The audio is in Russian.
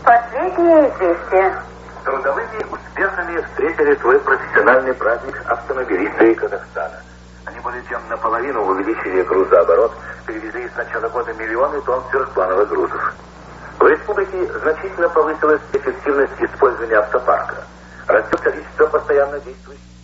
Последнее известие. Трудовыми успехами встретили свой профессиональный праздник автомобилисты Казахстана. Они более чем наполовину увеличили грузооборот, перевезли с начала года миллионы тонн сверхплановых грузов. В республике значительно повысилась эффективность использования автопарка. Растет количество постоянно действующих